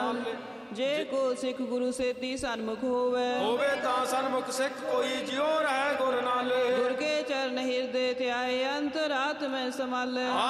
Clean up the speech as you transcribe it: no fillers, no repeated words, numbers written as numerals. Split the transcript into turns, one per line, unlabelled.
ਨਾਲੇ।
ਜੇ ਕੋ ਸਿੱਖ ਗੁਰੂ ਸੇਤੀ ਸਨਮੁਖ ਹੋਵੇ
ਤਾਂ ਸਨਮੁਖ ਸਿੱਖ ਕੋਈ ਜਿਉ ਰਹਿ ਗੁਰ ਨਾਲੇ।
ਗੁਰ ਕੇ ਚਰਨ ਹਿਰਦੇ ਧਿਆਏ ਅੰਤਰਾਤਮੈ ਸਮਾਲੇ।